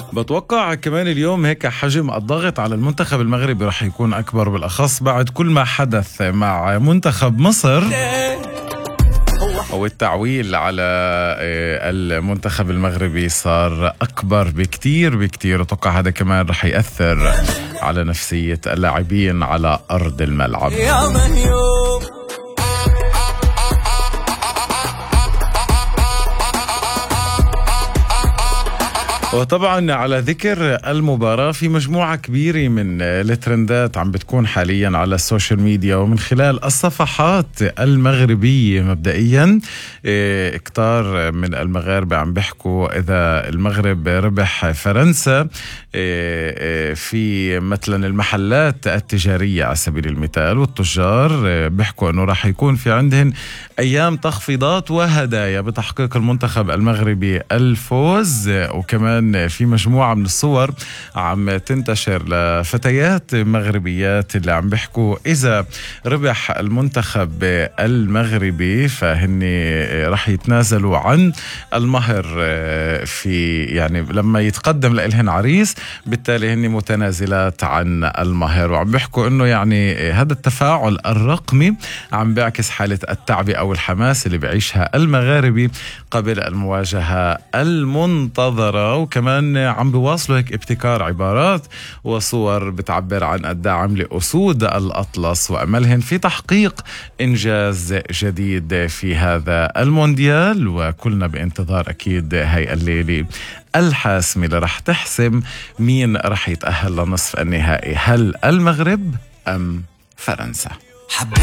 بتوقع كمان اليوم هيك حجم الضغط على المنتخب المغربي رح يكون أكبر، بالأخص بعد كل ما حدث مع منتخب مصر والتعويل على المنتخب المغربي صار أكبر بكتير بكتير. أتوقع هذا كمان رح يأثر على نفسية اللاعبين على أرض الملعب. وطبعا على ذكر المباراة، في مجموعة كبيرة من الترندات عم بتكون حاليا على السوشيال ميديا ومن خلال الصفحات المغربية. مبدئيا كتار من المغاربة عم بيحكوا إذا المغرب ربح فرنسا في مثلا المحلات التجارية على سبيل المثال، والتجار بيحكوا أنه راح يكون في عندهن أيام تخفيضات وهدايا بتحقيق المنتخب المغربي الفوز. وكمان في مجموعة من الصور عم تنتشر لفتيات مغربيات اللي عم بيحكوا إذا ربح المنتخب المغربي فهن رح يتنازلوا عن المهر، في يعني لما يتقدم لإلهن عريس بالتالي هن متنازلات عن المهر. وعم بيحكوا إنه يعني هذا التفاعل الرقمي عم بيعكس حالة التعبئة والحماس اللي بعيشها المغاربي قبل المواجهة المنتظرة. وكمان عم بيواصلوا هيك ابتكار عبارات وصور بتعبر عن الدعم لأسود الأطلس وأملهن في تحقيق إنجاز جديد في هذا المونديال. وكلنا بانتظار أكيد هاي الليلة الحاسمة اللي رح تحسم مين رح يتأهل لنصف النهائي، هل المغرب أم فرنسا؟